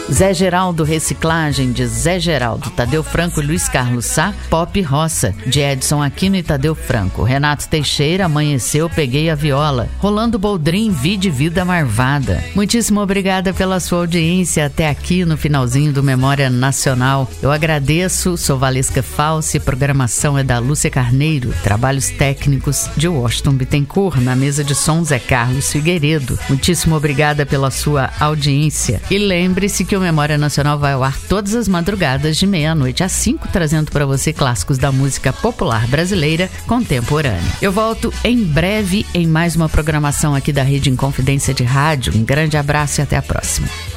Zé Geraldo Reciclagem, de Zé Geraldo, Tadeu Franco e Luiz Carlos Sá. Pop Roça, de Edson Aquino e Tadeu Franco. Renato Teixeira, Amanheceu, Peguei a Viola. Rolando Boldrin, Vi de Vida Marvada. Muitíssimo obrigada pela sua audiência até aqui no finalzinho do Memória Nacional. Eu agradeço, sou Valesca Falsi, programação é da Lúcia Carneiro, trabalhos técnicos de Washington Bittencourt, na mesa de som Zé Carlos Figueiredo. Muitíssimo obrigada pela sua audiência. E lembre-se que o Memória Nacional vai ao ar todas as madrugadas de meia-noite às 5, trazendo para você clássicos da música popular brasileira contemporânea. Eu volto em breve em mais uma programação aqui da Rede Inconfidência de Rádio. Um grande abraço e até a próxima.